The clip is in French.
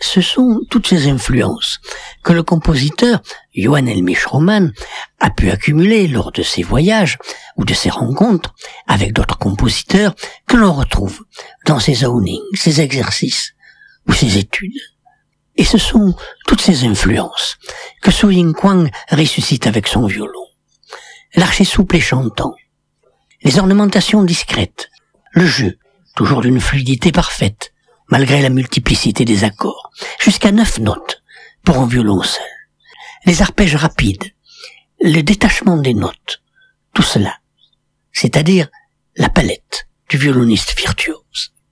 Ce sont toutes ces influences que le compositeur Johann Elmich Roman a pu accumuler lors de ses voyages ou de ses rencontres avec d'autres compositeurs que l'on retrouve dans ses ownings, ses exercices ou ses études. Et ce sont toutes ces influences que Su Ying Kwang ressuscite avec son violon. L'archet souple et chantant, les ornementations discrètes, le jeu, toujours d'une fluidité parfaite, malgré la multiplicité des accords, jusqu'à 9 notes pour un violon seul. Les arpèges rapides, le détachement des notes, tout cela, c'est-à-dire la palette du violoniste virtuose.